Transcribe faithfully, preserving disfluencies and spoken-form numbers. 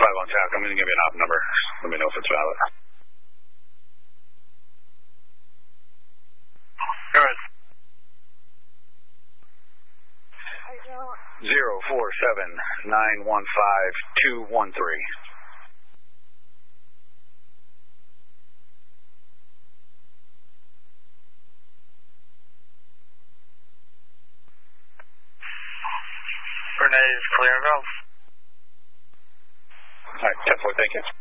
five on tap. I'm going to give you an op number. Let me know if it's valid. Go ahead. Zero four seven nine one five two one three. Renee is clear and go. All right, ten four, thank you.